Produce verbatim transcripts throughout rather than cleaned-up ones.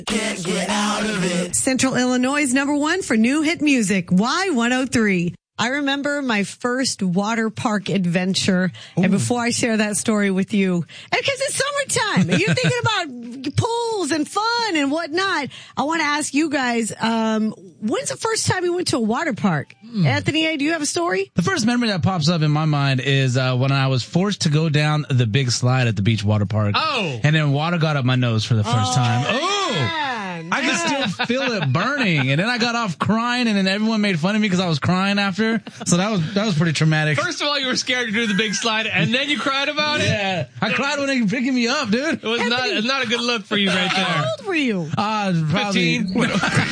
Can't get out of it. Central Illinois' number one for new hit music, Y one oh three. I remember my first water park adventure. Ooh. And before I share that story with you, and because it's summertime and you're thinking about pools and fun and whatnot, I want to ask you guys, um, when's the first time you went to a water park? Mm. Anthony A., do you have a story? The first memory that pops up in my mind is uh, when I was forced to go down the big slide at the beach water park. Oh. And then water got up my nose for the first oh, time. Oh! Man. I could still feel it burning. And then I got off crying, and then everyone made fun of me because I was crying after. So that was that was pretty traumatic. First of all, you were scared to do the big slide, and then you cried about it? Yeah. I cried when they were picking me up, dude. It was Anthony, not, it's not a good look for you right there. How old were you? Uh, probably. fifteen.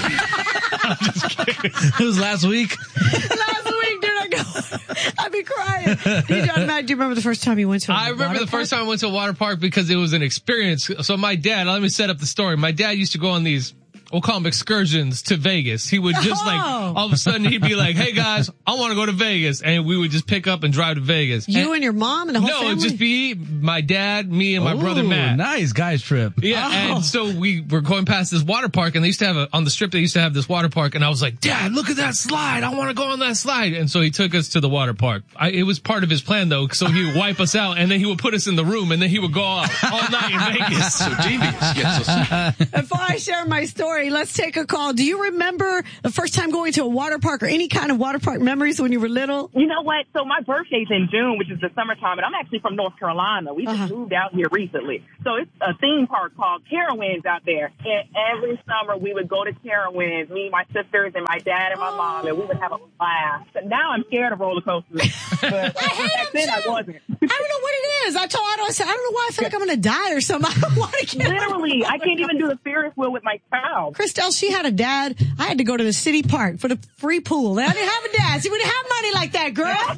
I'm just kidding. It was last week. Last week, dude, I go, I'd be crying. D J Matt, do you remember the first time you went to a I remember water the park? first time I went to a water park because it was an experience. So my dad, let me set up the story. My dad used to go on these, we'll call them excursions to Vegas. He would just like, Oh. all of a sudden he'd be like, hey guys, I want to go to Vegas. And we would just pick up and drive to Vegas. You and, and your mom and the whole no, family? it'd just be my dad, me, and my Ooh, brother Matt. Nice guys trip. Yeah, Oh. and so we were going past this water park, and they used to have a, on the strip, they used to have this water park, and I was like, Dad, look at that slide. I want to go on that slide. And so he took us to the water park. I, it was part of his plan, though, so he would wipe us out, and then he would put us in the room, and then he would go out all night in Vegas. So genius. Yes, so Before I share my story, let's take a call. Do you remember the first time going to a water park or any kind of water park memories when you were little? You know what? So my birthday's in June, which is the summertime, and I'm actually from North Carolina. We just Uh-huh. moved out here recently. So it's a theme park called Carowinds out there. And every summer we would go to Carowinds, me, my sisters, and my dad and my mom, and we would have a blast. But now I'm scared of roller coasters. But I hate back then them too. I wasn't. I don't know what it is. I told Otto, I said, I don't know why I feel like I'm going to die or something. I don't want to get Literally, I can't even do the Ferris wheel with my child. Christelle, she had a dad. I had to go to the city park for the free pool. And I didn't have a dad. She wouldn't have money like that,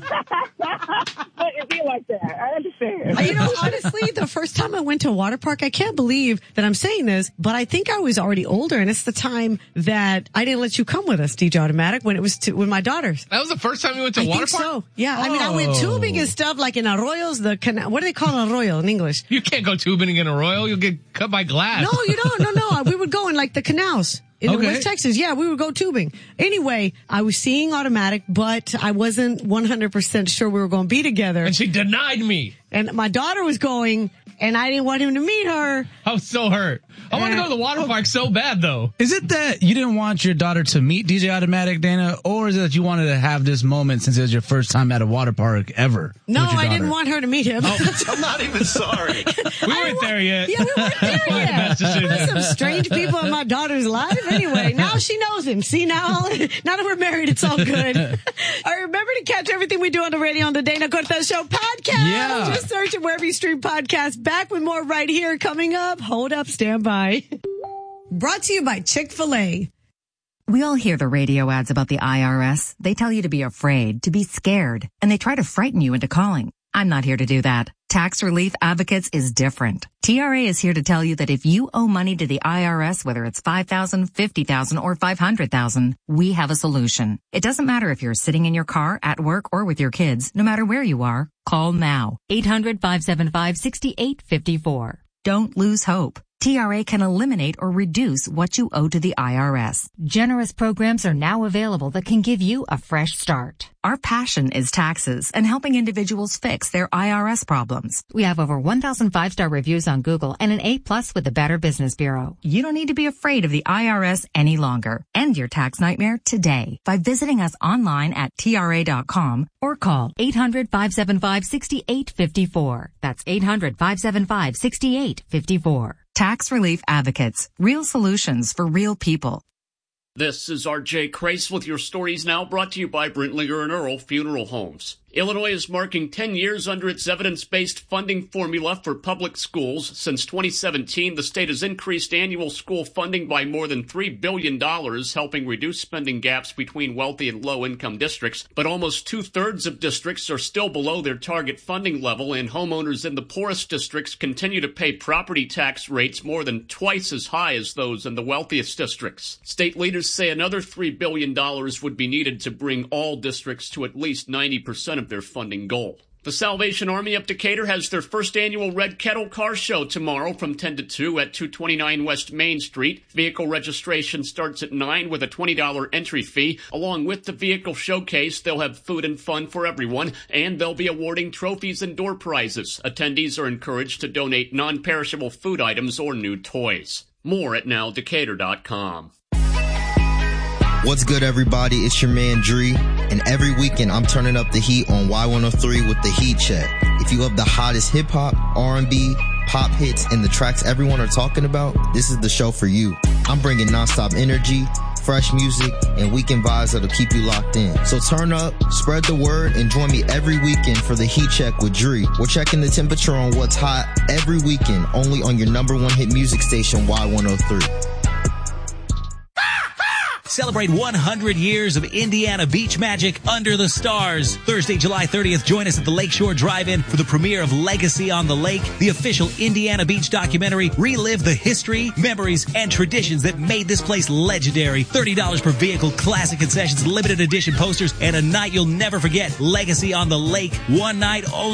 girl. But it be like that. I understand. You know, honestly, the first time I went to a water park, I can't believe that I'm saying this, but I think I was already older, and it's the time that I didn't let you come with us, D J Automatic, when it was to, with my daughters. That was the first time you went to a I water think park? so. Yeah, I mean, I went Oh. tubing and stuff like in arroyos, the canal. What do they call an arroyo in English? You can't go tubing in a royal. You'll get cut by glass. No, you don't. No, no. We would go in like the canals. In Okay. West Texas, yeah, we would go tubing. Anyway, I was seeing Automatic, but I wasn't one hundred percent sure we were going to be together. And she denied me. And my daughter was going, and I didn't want him to meet her. I was so hurt. I want to go to the water park so bad, though. Is it that you didn't want your daughter to meet D J Automatic, Dana, or is it that you wanted to have this moment since it was your first time at a water park ever? No, with your I didn't daughter? want her to meet him. I'm not even sorry. We weren't there yet. Yeah, we weren't there Probably the yet. best decision. There's some strange people in my daughter's life. Anyway, now she knows him. See, now, now that we're married, it's all good. All right, remember to catch everything we do on the radio on the Dana Cortez Show podcast. Yeah. Just search it wherever you stream podcasts. Back with more right here coming up. Hold up, stand by. Brought to you by Chick-fil-A. We all hear the radio ads about the I R S. They tell you to be afraid, to be scared, and they try to frighten you into calling. I'm not here to do that. Tax Relief Advocates is different. T R A is here to tell you that if you owe money to the I R S, whether it's five thousand dollars, fifty thousand dollars, or five hundred thousand dollars, we have a solution. It doesn't matter if you're sitting in your car, at work, or with your kids. No matter where you are, call now. eight hundred, five seven five, six eight five four. Don't lose hope. T R A can eliminate or reduce what you owe to the I R S. Generous programs are now available that can give you a fresh start. Our passion is taxes and helping individuals fix their I R S problems. We have over one thousand five-star reviews on Google and an A plus with the Better Business Bureau. You don't need to be afraid of the I R S any longer. End your tax nightmare today by visiting us online at T R A dot com Or call eight hundred, five seven five, six eight five four. That's eight hundred, five seven five, six eight five four. Tax Relief Advocates. Real solutions for real people. This is R J Crace with your stories now, brought to you by Brentlinger and Earl Funeral Homes. Illinois is marking ten years under its evidence-based funding formula for public schools. Since twenty seventeen, the state has increased annual school funding by more than three billion dollars, helping reduce spending gaps between wealthy and low-income districts. But almost two-thirds of districts are still below their target funding level, and homeowners in the poorest districts continue to pay property tax rates more than twice as high as those in the wealthiest districts. State leaders say another three billion dollars would be needed to bring all districts to at least ninety percent of their funding goal. The Salvation Army of Decatur has their first annual Red Kettle Car Show tomorrow from ten to two at two twenty-nine West Main Street. Vehicle registration starts at nine with a twenty dollars entry fee. Along with the vehicle showcase, they'll have food and fun for everyone, and they'll be awarding trophies and door prizes. Attendees are encouraged to donate non-perishable food items or new toys. More at now decatur dot com. What's good, everybody? It's your man, Dree. And every weekend, I'm turning up the heat on Y one oh three with the Heat Check. If you love the hottest hip-hop, R and B, pop hits, and the tracks everyone are talking about, this is the show for you. I'm bringing nonstop energy, fresh music, and weekend vibes that'll keep you locked in. So turn up, spread the word, and join me every weekend for the Heat Check with Dree. We're checking the temperature on what's hot every weekend, only on your number one hit music station, Y one oh three. Celebrate one hundred years of Indiana beach magic under the stars. Thursday, July thirtieth, join us at the Lakeshore Drive-In for the premiere of Legacy on the Lake, the official Indiana Beach documentary. Relive the history, memories, and traditions that made this place legendary. thirty dollars per vehicle, classic concessions, limited edition posters, and a night you'll never forget. Legacy on the Lake, one night only.